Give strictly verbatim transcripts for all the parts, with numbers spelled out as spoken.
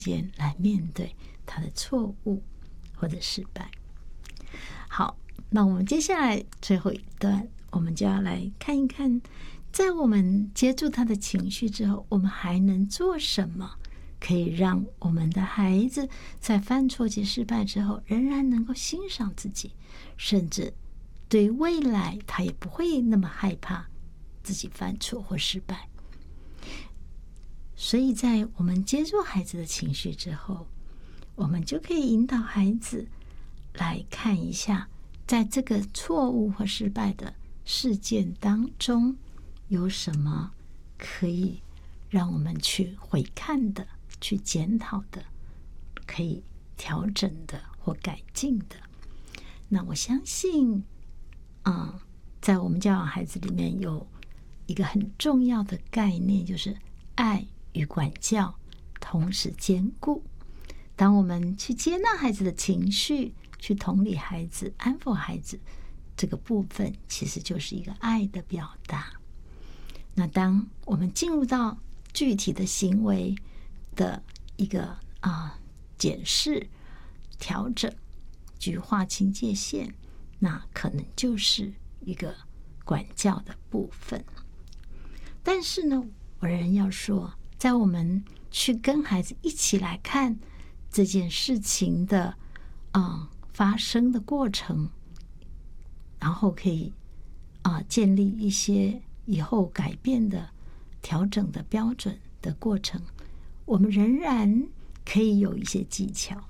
间来面对他的错误或者失败。好，那我们接下来最后一段，我们就要来看一看，在我们接住他的情绪之后，我们还能做什么，可以让我们的孩子在犯错及失败之后，仍然能够欣赏自己，甚至对未来他也不会那么害怕自己犯错或失败。所以在我们接住孩子的情绪之后，我们就可以引导孩子来看一下，在这个错误或失败的事件当中，有什么可以让我们去回看的、去检讨的、可以调整的或改进的。那我相信，嗯，在我们教养孩子里面有一个很重要的概念，就是爱与管教同时兼顾。当我们去接纳孩子的情绪，去同理孩子、安抚孩子，这个部分其实就是一个爱的表达。那当我们进入到具体的行为的一个啊、呃、检视、调整、去划清界限，那可能就是一个管教的部分。但是呢，我仍要说，在我们去跟孩子一起来看这件事情的嗯发生的过程，然后可以啊、呃、建立一些以后改变的调整的标准的过程，我们仍然可以有一些技巧。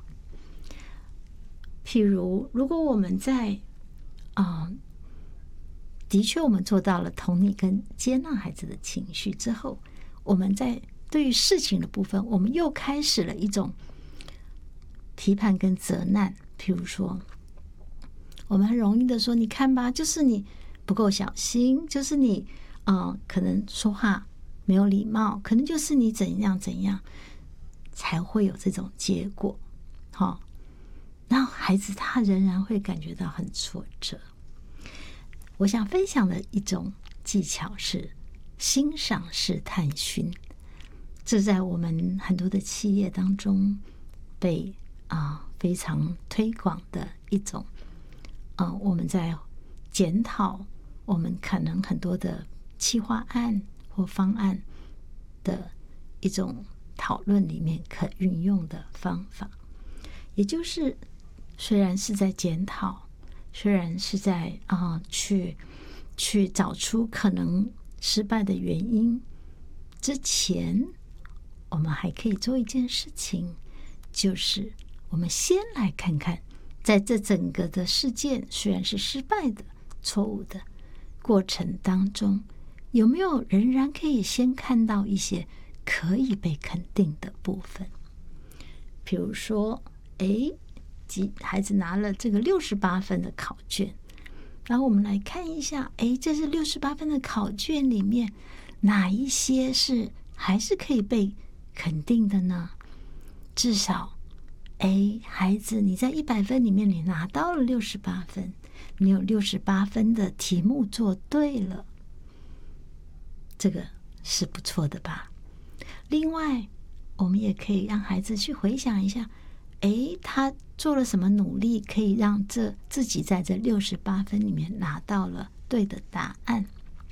譬如，如果我们在啊、呃、的确我们做到了同理跟接纳孩子的情绪之后，我们在对于事情的部分，我们又开始了一种批判跟责难。譬如说，我们很容易的说，你看吧，就是你不够小心，就是你呃可能说话没有礼貌，可能就是你怎样怎样，才会有这种结果。好、哦，然后孩子他仍然会感觉到很挫折。我想分享的一种技巧是欣赏式探寻，这在我们很多的企业当中被啊、呃、非常推广的一种，呃，我们在检讨我们可能很多的企划案或方案的一种讨论里面可运用的方法。也就是虽然是在检讨，虽然是在啊、呃、去去找出可能失败的原因之前，我们还可以做一件事情，就是我们先来看看，在这整个的事件虽然是失败的、错误的过程当中，有没有仍然可以先看到一些可以被肯定的部分。比如说，诶，孩子拿了这个六十八分的考卷，然后我们来看一下，诶，这是六十八分的考卷里面哪一些是还是可以被肯定的呢？至少，哎，孩子，你在一百分里面你拿到了六十八分，你有六十八分的题目做对了，这个是不错的吧？另外，我们也可以让孩子去回想一下，哎，他做了什么努力，可以让这自己在这六十八分里面拿到了对的答案。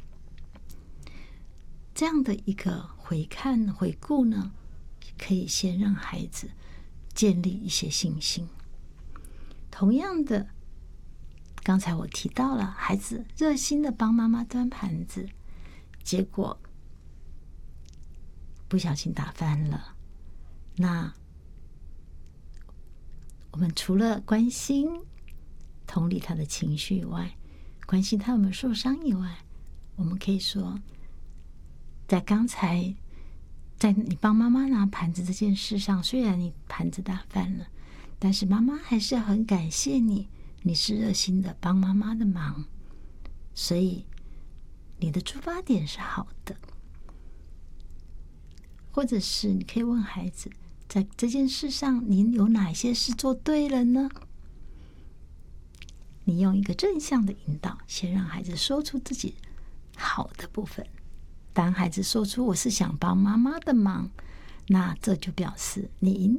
这样的一个回看回顾呢，可以先让孩子建立一些信心。同样的，刚才我提到了孩子热心的帮妈妈端盘子，结果不小心打翻了。那我们除了关心同理他的情绪以外，关心他有没有受伤以外，我们可以说，在刚才在你帮妈妈拿盘子这件事上，虽然你盘子打翻了，但是妈妈还是很感谢你，你是热心的帮妈妈的忙，所以你的出发点是好的。或者是你可以问孩子，在这件事上您有哪些事做对了呢？你用一个正向的引导，先让孩子说出自己好的部分。当孩子说出我是想帮妈妈的忙， 那这就表示你引